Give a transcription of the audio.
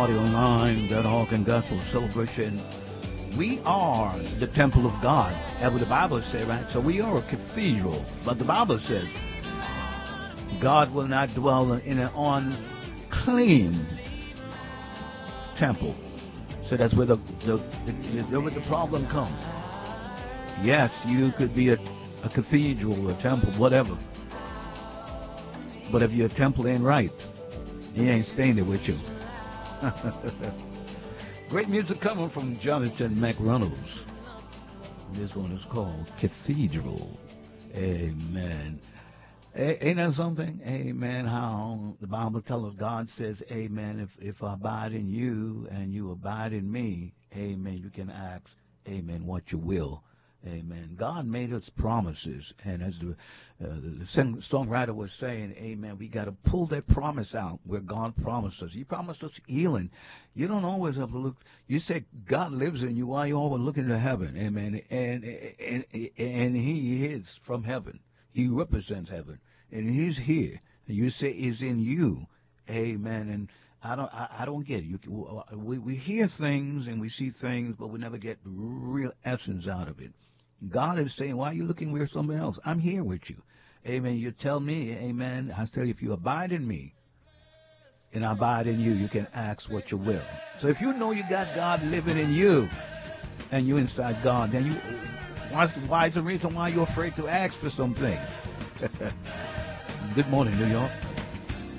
audio lines at Hawk Gospel Celebration. We are the temple of God. That's what the Bible says, right? So we are a cathedral. But the Bible says God will not dwell in an unclean temple. So that's where the problem comes. Yes, you could be a cathedral, a temple, whatever. But if your temple ain't right, he ain't staying there with you. Great music coming from Jonathan McReynolds. This one is called Cathedral. Amen. Ain't that something? Amen. How the Bible tells us, God says, amen, if I abide in you and you abide in me, amen, you can ask, amen, what you will. Amen. God made us promises, and as the songwriter was saying, amen, we got to pull that promise out where God promised us. He promised us healing. You don't always have to look. You say God lives in you while you're always looking to heaven, amen, and He is from heaven. He represents heaven, and He's here. And you say He's in you, amen, and I don't get it. We hear things and we see things, but we never get the real essence out of it. God is saying, why are you looking where somewhere else? I'm here with you. Amen. You tell me, amen. I tell you, if you abide in me and I abide in you, you can ask what you will. So if you know you got God living in you and you inside God, then why is the reason why you're afraid to ask for some things? Good morning, New York.